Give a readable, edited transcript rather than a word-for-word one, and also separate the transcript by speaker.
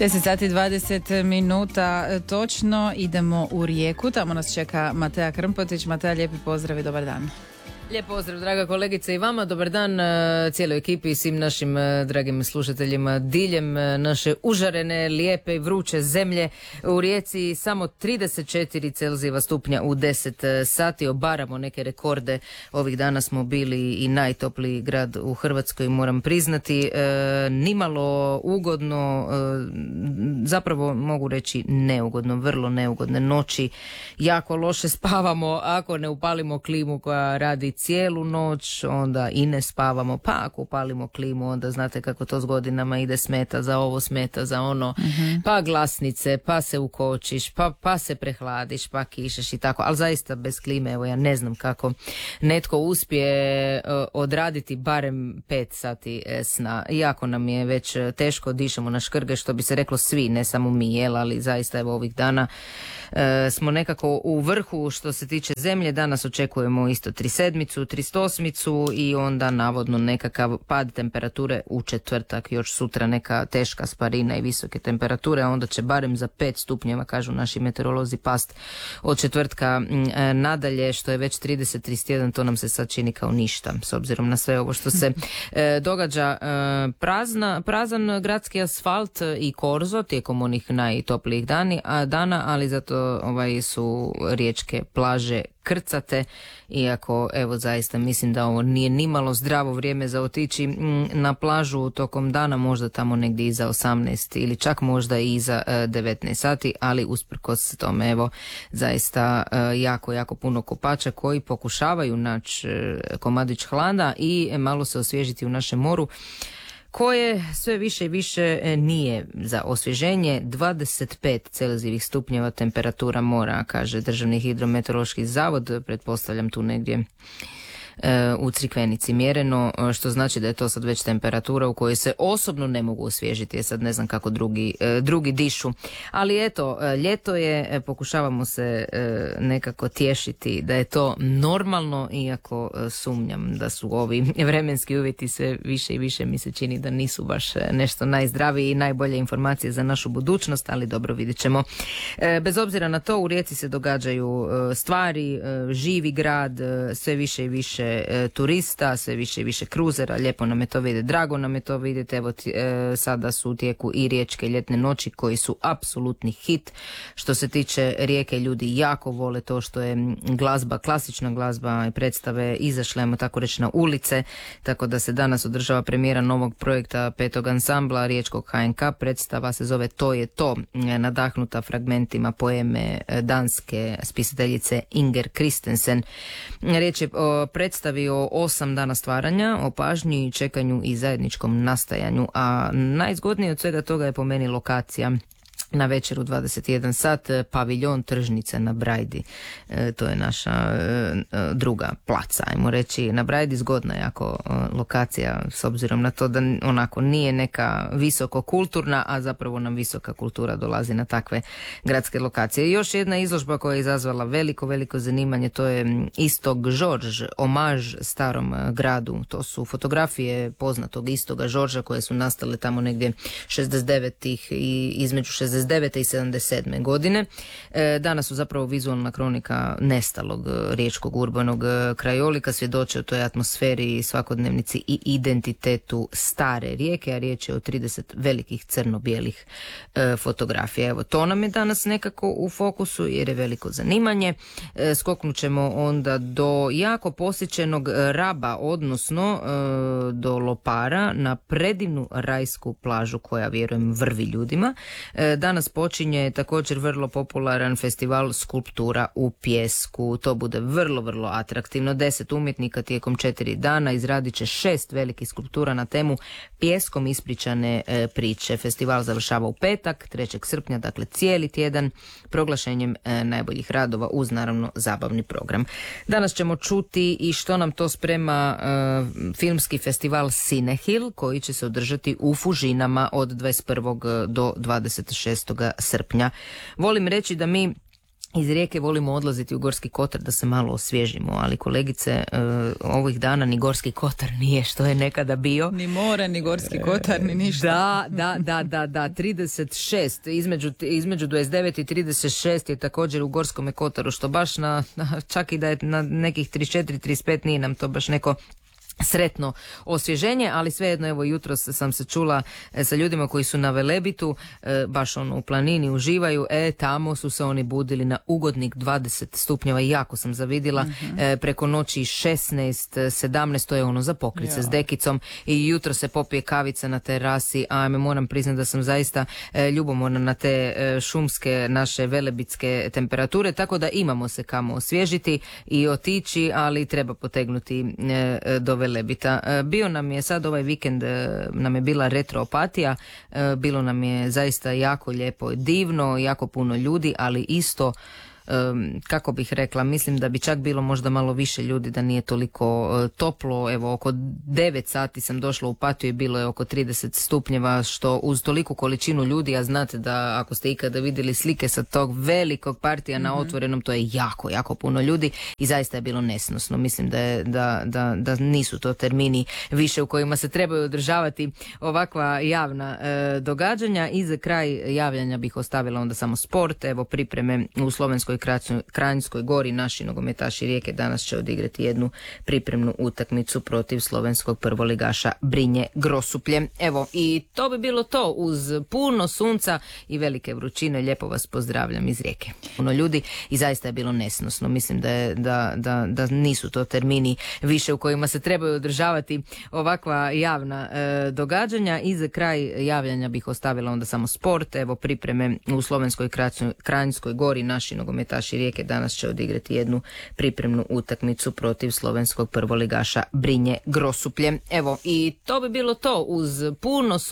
Speaker 1: 10 sati 20 minuta točno, idemo u Rijeku, tamo nas čeka Matea Krmpotić. Matea, lijepi pozdrav i dobar dan.
Speaker 2: Lijep pozdrav, draga kolegice, i vama. Dobar dan cijeloj ekipi i svim našim dragim slušateljima diljem naše užarene, lijepe i vruće zemlje. U Rijeci samo 34 Celzijeva stupnja u 10 sati. Obaramo neke rekorde. Ovih dana smo bili i najtopliji grad u Hrvatskoj, moram priznati. Nimalo ugodno, zapravo mogu reći neugodno, vrlo neugodne noći. Jako loše spavamo ako ne upalimo klimu koja radi cijelu noć, onda i ne spavamo, pa ako upalimo klimu, onda znate kako to s godinama ide, smeta za ovo, smeta za ono, pa glasnice, pa se ukočiš, pa se prehladiš, pa kišeš i tako, ali zaista bez klime, evo ja ne znam kako netko uspije odraditi barem 5 sati sna. Jako nam je već teško, dišemo na škrge, što bi se reklo svi, ne samo mi, jel, ali zaista evo ovih dana smo nekako u vrhu što se tiče zemlje. Danas očekujemo isto 37, 38 i onda navodno nekakav pad temperature u četvrtak, još sutra neka teška sparina i visoke temperature, a onda će barem za 5 stupnjeva, kažu naši meteorolozi, past od četvrtka nadalje, što je već 30-31, to nam se sad čini kao ništa s obzirom na sve ovo što se događa. Prazan gradski asfalt i korzo tijekom onih najtoplijih dana, ali zato su riječke plaže krcate, iako evo zaista mislim da ovo nije nimalo zdravo vrijeme za otići na plažu tokom dana, možda tamo negdje iza 18 ili čak možda i iza 19 sati, ali usprkos tome evo zaista jako puno kopača koji pokušavaju naći komadić hlada i malo se osvježiti u našem moru, koje sve više i više nije za osvježenje. 25 Celzijevih stupnjeva temperatura mora, kaže Državni hidrometeorološki zavod, pretpostavljam tu negdje u Crikvenici mjereno, što znači da je to sad već temperatura u kojoj se osobno ne mogu osvježiti, jer sad ne znam kako drugi dišu. Ali eto, ljeto je, pokušavamo se nekako tješiti da je to normalno, iako sumnjam da su ovi vremenski uvjeti sve više i više, mi se čini da nisu baš nešto najzdraviji i najbolje informacije za našu budućnost, ali dobro, vidjet ćemo. Bez obzira na to, u Rijeci se događaju stvari, živi grad, sve više i više turista, sve više i više kruzera, lijepo nam je to vidjeti, drago nam je to vidjeti. Evo sada su u tijeku i riječke ljetne noći koji su apsolutni hit. Što se tiče Rijeke, ljudi jako vole to što je glazba, klasična glazba i predstave izašle, ajmo tako reći, na ulice, tako da se danas održava premijera novog projekta 5. ansambla riječkog HNK. Predstava se zove To je to, nadahnuta fragmentima poeme danske spisateljice Inger Christensen. Riječ je o predstavi o 8 dana stvaranja, o pažnji, čekanju i zajedničkom nastajanju, a najzgodnije od svega toga je po meni lokacija. Na večer u 21 sat, paviljon Tržnice na Brajdi. To je naša druga placa, ajmo reći. Na Brajdi zgodna jako lokacija, s obzirom na to da onako nije neka visoko kulturna, a zapravo nam visoka kultura dolazi na takve gradske lokacije. I još jedna izložba koja je izazvala veliko zanimanje, to je Istog Žorž, omaž starom gradu. To su fotografije poznatog Istoga Žorža koje su nastale tamo negdje 69-ih i između 69 i 77. godine. Danas su zapravo vizualna kronika nestalog riječkog urbanog krajolika, svjedoče o toj atmosferi, svakodnevnici i identitetu stare Rijeke, a riječ je o 30 velikih crno-bijelih fotografija. Evo, to nam je danas nekako u fokusu jer je veliko zanimanje. Skoknut ćemo onda do jako posjećenog Raba, odnosno do Lopara, na predivnu rajsku plažu koja, vjerujem, vrvi ljudima. Danas počinje također vrlo popularan festival skulptura u pijesku. To bude vrlo atraktivno. 10 umjetnika tijekom 4 dana izradit će 6 velikih skulptura na temu pijeskom ispričane priče. Festival završava u petak, 3. srpnja, dakle cijeli tjedan, proglašenjem najboljih radova uz naravno zabavni program. Danas ćemo čuti i što nam to sprema filmski festival Cinehil, koji će se održati u Fužinama od 21. do 26. srpnja. Volim reći da mi iz Rijeke volimo odlaziti u Gorski kotar da se malo osvježimo, ali kolegice, ovih dana ni Gorski kotar nije što je nekada bio.
Speaker 1: Ni more, ni Gorski kotar, ni ništa.
Speaker 2: Da, 36, između 29 i 36 je također u Gorskome kotaru, što baš čak i da je na nekih 34-35 nije nam to baš neko sretno osvježenje, ali svejedno, evo jutros sam se čula sa ljudima koji su na Velebitu, baš u planini uživaju, tamo su se oni budili na ugodnih 20 stupnjeva i jako sam zavidila, preko noći 16, 17, to je za pokrit se s dekicom i jutro se popije kavica na terasi, a moram priznati da sam zaista ljubomorna na te šumske naše velebitske temperature, tako da imamo se kamo osvježiti i otići, ali treba potegnuti do Velebita. Bio nam je sad ovaj vikend, nam je bila retroopatija, bilo nam je zaista jako lijepo, divno, jako puno ljudi, ali isto kako bih rekla, mislim da bi čak bilo možda malo više ljudi da nije toliko toplo. Evo, oko 9 sati sam došla u Opatiju i bilo je oko 30 stupnjeva, što uz toliku količinu ljudi, a znate da ako ste ikada vidjeli slike sa tog velikog partija na otvorenom, to je jako, jako puno ljudi i zaista je bilo nesnosno. Mislim da nisu to termini više u kojima se trebaju održavati ovakva javna događanja. I za kraj javljanja bih ostavila onda samo sport. Evo, pripreme u Slovenskoj Kranjskoj Gori, naši nogometaši Rijeke danas će odigrati jednu pripremnu utakmicu protiv slovenskog prvoligaša Brinje Grosuplje. Evo, i to bi bilo to, uz puno sunca i velike vrućine. Lijepo vas pozdravljam iz Rijeke. Puno ljudi i zaista je bilo nesnosno. Mislim da nisu to termini više u kojima se trebaju održavati ovakva javna događanja. I za kraj javljanja bih ostavila onda samo sport. Evo, pripreme u Slovenskoj Kranjskoj Gori, naši nogometaši Rijeke danas će odigrati jednu pripremnu utakmicu protiv slovenskog prvoligaša Brinje Grosuplje. Evo, i to bi bilo to, uz puno